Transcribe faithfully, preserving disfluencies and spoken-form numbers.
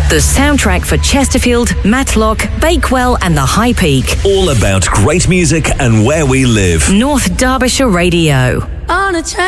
The soundtrack for Chesterfield, Matlock, Bakewell and the High Peak. All about great music and where we live. North Derbyshire Radio. On a train.